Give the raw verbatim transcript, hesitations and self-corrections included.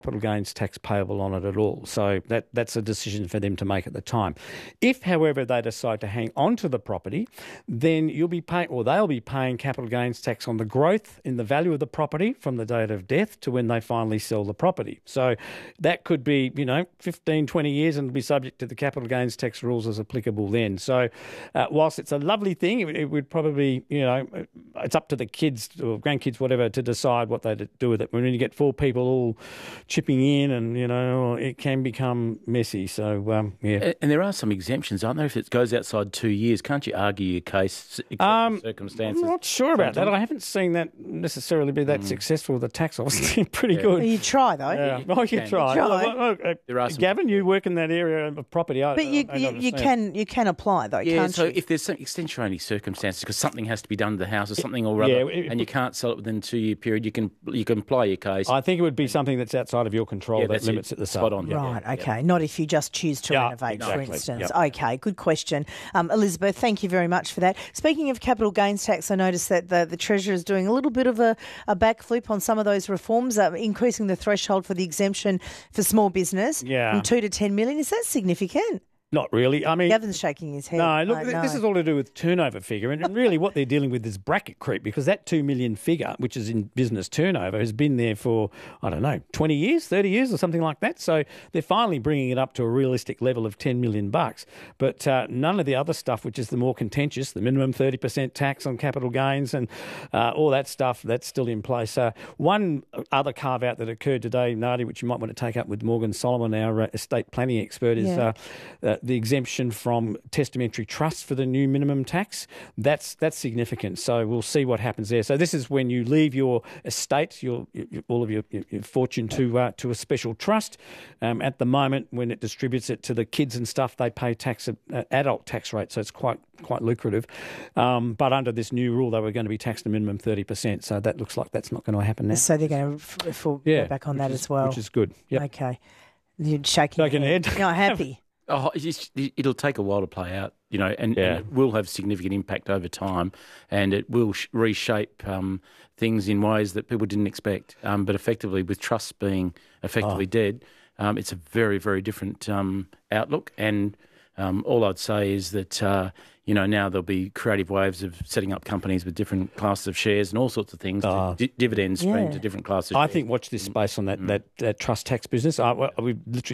capital gains tax payable on it at all. So that that's a decision for them to make at the time. If, however, they decide to hang on to the property, then you'll be paying, or they'll be paying capital gains tax on the growth in the value of the property from the date of death to when they finally sell the property. So that could be, you know, fifteen, twenty years and be subject to the capital gains tax rules as applicable then. So uh, whilst it's a lovely thing, it, it would probably, you know, it's up to the kids or grandkids, whatever, to decide what they do with it. When you get four people all chipping in and, you know, it can become messy. So, um, yeah. And there are some exemptions, aren't there? If it goes outside two years, can't you argue your case except um, circumstances? I'm not sure about sometimes? that. I haven't seen that necessarily be that mm. successful with the tax office. Pretty yeah. good. Well, you try, though. Yeah. Oh, you, you try. try. Well, well, uh, there are some Gavin, you work in that area of property. I, But you, I, I you, you can you can apply, though, Yeah, can't so you? if there's some extenuating circumstances because something has to be done to the house or something or other, Yeah, it- and you can't sell it within a two-year period, you can you can apply your case. I think it would be something that's outside of your control Yeah, that that's limits it. it the Spot sum. on. Yeah. Right, yeah, okay. Not if you just choose to Yeah, renovate, exactly. for instance. Yep. Okay, good question. Um, Elizabeth, thank you very much for that. Speaking of capital gains tax, I noticed that the, the Treasurer is doing a little bit of a, a backflip on some of those reforms, uh, increasing the threshold for the exemption for small business Yeah. from two to ten million. Is that significant? Not really. I mean, Gavin's shaking his head. no, look, I th- know. this is all to do with turnover figure. And really what they're dealing with is bracket creep, because that two million figure, which is in business turnover, has been there for, I don't know, twenty years, thirty years or something like that. So they're finally bringing it up to a realistic level of ten million bucks. But uh, none of the other stuff, which is the more contentious, the minimum thirty percent tax on capital gains and uh, all that stuff, that's still in place. Uh, one other carve-out that occurred today, Nadia, which you might want to take up with Morgan Solomon, our uh, estate planning expert, is Yeah. uh, uh, the exemption from testamentary trusts for the new minimum tax. That's that's significant. So we'll see what happens there. So this is when you leave your estate, your, your all of your, your fortune to uh, to a special trust. Um, at the moment, when it distributes it to the kids and stuff, they pay tax at uh, adult tax rate. So it's quite quite lucrative. Um, but under this new rule, they were going to be taxed a minimum thirty percent. So that looks like that's not going to happen now. So they're going to f- fall Yeah, back on which that is- as well. which is good. Yep. Okay. You're shaking, Shaking your your head. You're not happy. Oh, it's, it'll take a while to play out, you know, and, Yeah. and it will have significant impact over time, and it will sh- reshape um, things in ways that people didn't expect. Um, but effectively, with trusts being effectively Oh. dead, um, it's a very, very different um, outlook. And um, all I'd say is that, uh, you know, now there'll be creative ways of setting up companies with different classes of shares and all sorts of things, Oh. di- dividends stream Yeah. to different classes of I shares. think watch this space on that, that, that trust tax business. I, we literally